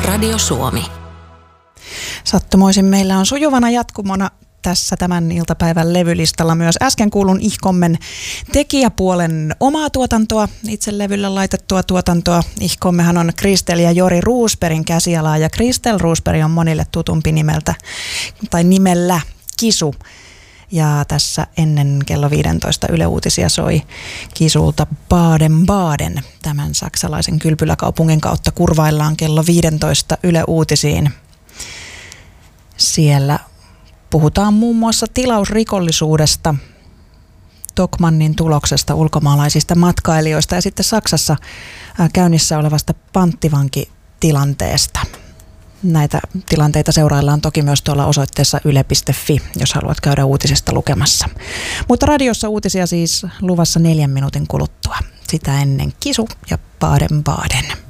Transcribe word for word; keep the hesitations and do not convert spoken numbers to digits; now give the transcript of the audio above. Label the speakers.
Speaker 1: Radio Suomi.
Speaker 2: Sattumoisin meillä on sujuvana jatkumona tässä tämän iltapäivän levylistalla myös äsken kuulun Ihkommen tekijäpuolen omaa tuotantoa, itse levylle laitettua tuotantoa. Ihkommehan on Kristel ja Jori Roosbergin käsialaa, ja Kristel Roosberg on monille tutumpi nimeltä tai nimellä Kisu. Ja tässä ennen kello viisitoista Yle Uutisia soi Kisulta Baden Baden. Tämän saksalaisen kylpyläkaupungin kautta kurvaillaan kello viisitoista Yle Uutisiin. Siellä puhutaan muun muassa tilausrikollisuudesta, Tokmannin tuloksesta, ulkomaalaisista matkailijoista ja sitten Saksassa käynnissä olevasta panttivankitilanteesta. Näitä tilanteita seuraillaan toki myös tuolla osoitteessa yle piste fi, jos haluat käydä uutisista lukemassa. Mutta radiossa uutisia siis luvassa neljän minuutin kuluttua. Sitä ennen Kisu ja Baden Baden.